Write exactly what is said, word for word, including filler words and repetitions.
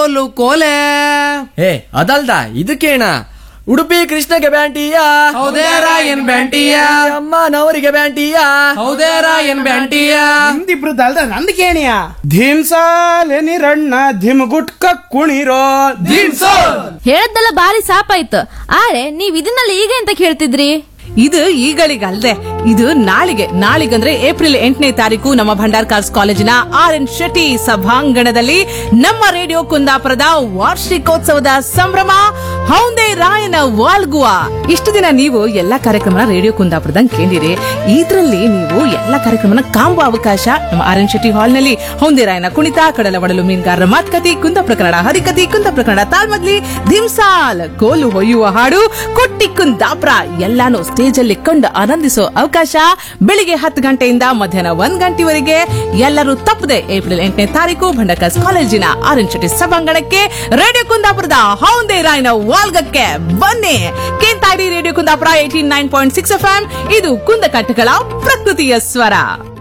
ಕೋಲು ಕೋಲೆ. ಏ ಅದಲ್ದ ಇದಕ್ಕೇಣ ಉಡುಪಿ ಕೃಷ್ಣಗೆ ಬ್ಯಾಂಟಿಯಾ ಹೌದೇ ರಾಯನ್ ಬ್ಯಾಂಟಿಯ. ಅಮ್ಮ ನವರಿಗೆ ಬ್ಯಾಂಟಿಯಾ ಹೌದೇ ರಾಯನ್ ಬ್ಯಾಂಟಿಯ. ನಿಮ್ದಿಬ್ರು ಅಲ್ದ ನಂದ್ ಕೇಣಿಯ ಧೀಮ್ಸಾಲೆ ನಿರಣ್ಣ ಧಿಮ್ ಗುಟ್ಕ ಕುಣಿರೋ ಹೇಳದ್ದೆಲ್ಲ ಬಾರಿ ಸಾಪಾಯ್ತು. ಆರೆ ನೀವ್ ಇದನ್ನೆಲ್ಲ ಈಗ ಎಂತ ಕೇಳ್ತಿದ್ರಿ? ಇದು ಈಗಳಿಗಲ್ದೆ, ಇದು ನಾಳಿಗೆ. ನಾಳಿಗಂದ್ರೆ ಏಪ್ರಿಲ್ ಎಂಟನೇ ತಾರೀಕು ನಮ್ಮ ಭಂಡಾರ್ಕಾರ್ಸ್ ಕಾಲೇಜಿನ ಆರ್ ಎನ್ ಶೆಟ್ಟಿ ಸಭಾಂಗಣದಲ್ಲಿ ನಮ್ಮ ರೇಡಿಯೋ ಕುಂದಾಪುರದ ವಾರ್ಷಿಕೋತ್ಸವದ ಸಂಭ್ರಮ ಹೌಂದೆ ರಾಯನ ವಾಲ್ಗುವ. ಇಷ್ಟು ದಿನ ನೀವು ಎಲ್ಲಾ ಕಾರ್ಯಕ್ರಮನ ರೇಡಿಯೋ ಕುಂದಾಪುರದಂಗ್ ಕೇಳಿರಿ. ಇದ್ರಲ್ಲಿ ನೀವು ಎಲ್ಲಾ ಕಾರ್ಯಕ್ರಮನ ಕಾಂಬೋ ಅವಕಾಶ ನಮ್ಮ ಆರ್ ಎನ್ ಶೆಟ್ಟಿ ಹಾಲ್ ನಲ್ಲಿ ಹೌಂದೆ ರಾಯನ ಕುಣಿತ, ಕಡಲ ಒಡಲು ಮೀನುಗಾರರ ಮಾತುಕತೆ, ಕುಂದಾಪುರ ಕನ್ನಡ ಹರಿಕತಿ, ಕುಂದಾಪುರ ಕನ್ನಡ ತಾಳ್ಮದ್ಲಿ, ಧಿಮ್ಸಾಲ್ ಕೋಲು ಹೊಯ್ಯುವ ಹಾಡು, ಕೊಟ್ಟಿ ಕುಂದಾಪುರ ಎಲ್ಲಾನು ಸ್ಟೇಜ್ ಅಲ್ಲಿ ಕೊಂಡು ಆನಂದಿಸೋ ಅವಕಾಶ ಬೆಳಿಗ್ಗೆ ಹತ್ತು ಗಂಟೆಯಿಂದ ಮಧ್ಯಾಹ್ನ ಒಂದ್ ಗಂಟೆವರೆಗೆ. ಎಲ್ಲರೂ ತಪ್ಪದೆ ಏಪ್ರಿಲ್ ಎಂಟನೇ ತಾರೀಕು ಭಂಡಾರ್ಕಾರ್ಸ್ ಕಾಲೇಜಿನ ಆರ್ ಎನ್ ಶೆಟ್ಟಿ ಸಭಾಂಗಣಕ್ಕೆ ರೇಡಿಯೋ ಕುಂದಾಪುರದ ಹೌಂದೆ ರಾಯನ ವಾಲ್ಗಕ್ಕೆ ಬನ್ನಿ. ಕೇಳ್ತಾ ಇರಿ radio Kundapura eighty nine point six F M. ಇದು ಕುಂದಕಂಠಗಳ ಪ್ರಕೃತಿಯ ಸ್ವರ.